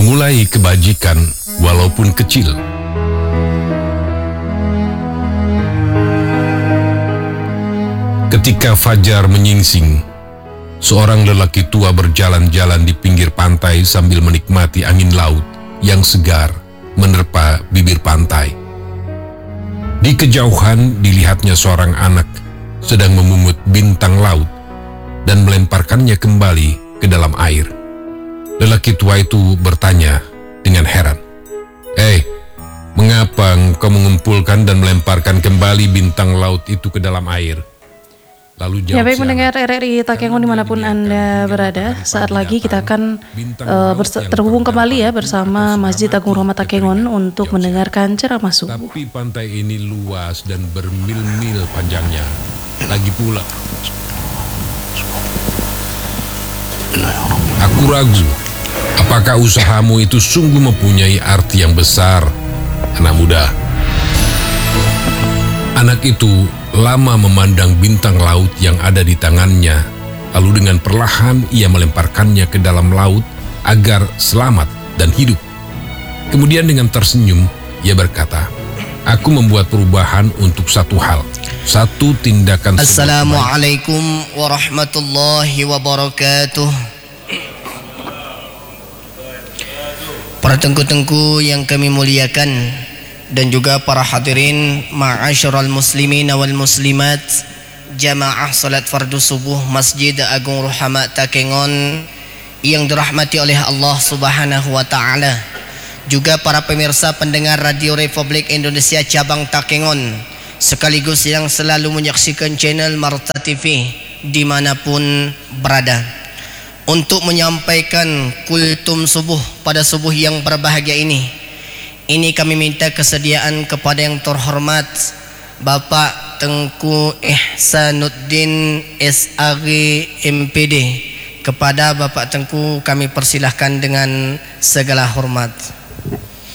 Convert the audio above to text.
memulai kebajikan walaupun kecil. Ketika fajar menyingsing, seorang lelaki tua berjalan-jalan di pinggir pantai sambil menikmati angin laut yang segar menerpa bibir pantai. Di kejauhan dilihatnya seorang anak sedang memungut bintang laut dan melemparkannya kembali ke dalam air. Lelaki tua itu bertanya dengan heran, mengapa engkau mengumpulkan dan melemparkan kembali bintang laut itu ke dalam air?" Lalu Ya, baik mendengar RRI Takengon dimanapun Anda berada, saat lagi kita akan terhubung kembali ya bersama Masjid Agung Rahmat Takengon untuk mendengarkan ceramah subuh. Tapi pantai ini luas dan bermil-mil panjangnya. Lagi pula, aku ragu apakah usahamu itu sungguh mempunyai arti yang besar, anak muda. Anak itu lama memandang bintang laut yang ada di tangannya, lalu dengan perlahan ia melemparkannya ke dalam laut agar selamat dan hidup. Kemudian dengan tersenyum, ia berkata, "Aku membuat perubahan untuk satu hal, satu tindakan." Assalamualaikum warahmatullahi wabarakatuh. Para tengku-tengku yang kami muliakan, dan juga para hadirin ma'asyiral muslimin wal muslimat, jamaah salat fardu subuh Masjid Agung Rahmat Takengon yang dirahmati oleh Allah Subhanahu wa taala, juga para pemirsa pendengar Radio Republik Indonesia cabang Takengon sekaligus yang selalu menyaksikan channel Marta TV dimanapun berada, untuk menyampaikan kultum subuh pada subuh yang berbahagia ini. Ini kami minta kesediaan kepada yang terhormat Bapak Tengku Ihsanuddin SAG MPD. Kepada Bapak Tengku kami persilahkan dengan segala hormat.